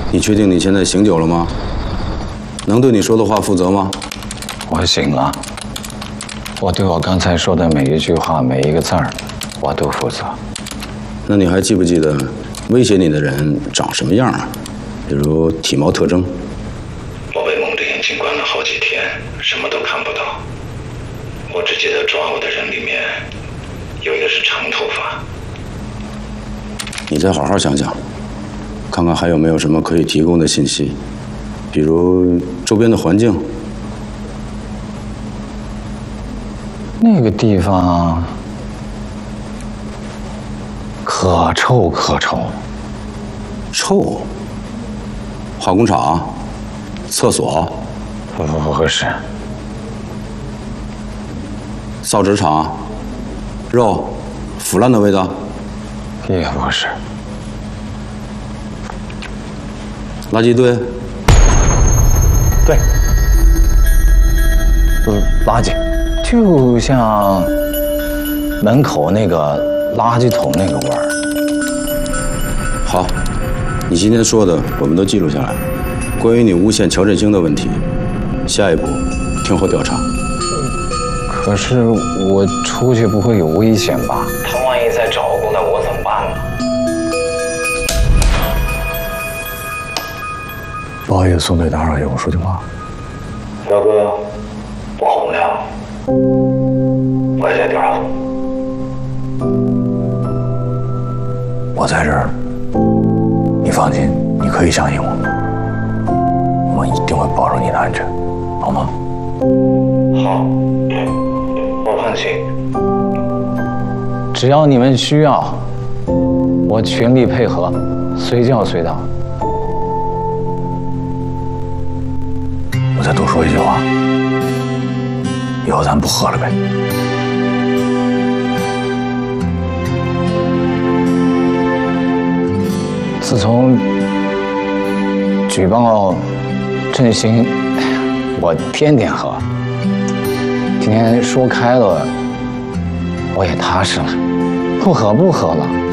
你确定你现在醒酒了吗？能对你说的话负责吗？ 我醒了，我对我刚才说的每一句话、每一个字儿，我都负责。 那你还记不记得威胁你的人长什么样啊？比如体貌特征。 我被蒙着眼睛关了好几天，什么都看不到。我只记得抓我的人里面有一个是长头发。 你再好好想想，看看还有没有什么可以提供的信息，比如周边的环境。 那个地方可臭可臭。 臭？化工厂？厕所？ 不是。 造纸厂？肉？腐烂的味道？ 也不是。 垃圾堆？ 对，垃圾，就像门口那个垃圾桶那个味儿。 好，你今天说的我们都记录下来。关于你诬陷乔振兴的问题，下一步听候调查。 可是我出去不会有危险吧？他万一再找过来，我怎么办呢？不好意思，宋队打扰，有我说句话。小哥，我洪亮，我也在调查组。我在这儿，你放心，你可以相信我，我一定会保证你的安全，好吗？好，我放心。只要你们需要，我全力配合，随叫随到。我再多说一句话，以后咱不喝了呗。自从举报振兴，我天天喝。今天说开了，我也踏实了，不喝了。